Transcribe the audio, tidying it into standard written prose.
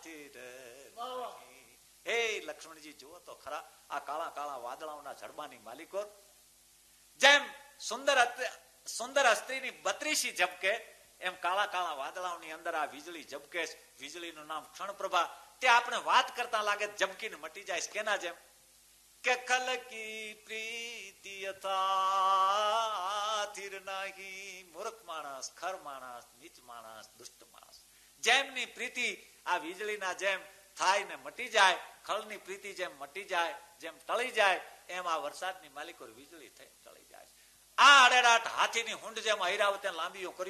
હે લક્ષ્મણજી જુઓ તો ખરા આ કાળા કાળા વાદળાઓના જડબાની માલિકો જેમ સુંદર સ્ત્રીની બત્રીસી ઝબકે એમ કાળા કાળા વાદળાઓની અંદર આ વીજળી ઝબકે. વીજળીનું નામ ક્ષણપ્રભા. તે આપણે વાત કરતા લાગે ઝબકીને મટી જાય. કેના જેમ કે કલકી પ્રીતિ અથાથિર નહીં. મૂર્ખ માણસ, ખર માણસ, નીચ માણસ, દુષ્ટ માણસ જેમની પ્રીતિ આ વીજળીના જેમ થાય ને મટી જાય, ખળની પ્રીતિ જેમ મટી જાય, જેમ ટળી જાય, એમ આ વરસાદની માલિકો વીજળી થઈ ટળી જાય. આ અડેડાટ હાથીની હુંડ જેમ ઐરાવતે લાંબીઓ કરી